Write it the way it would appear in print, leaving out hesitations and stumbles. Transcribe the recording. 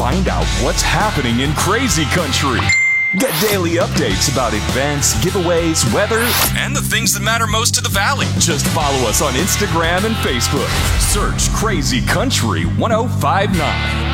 find out what's happening in crazy country. Get daily updates about events, giveaways, weather, and the things that matter most to the Valley. Just follow us on Instagram and Facebook. Search Crazy Country 1059.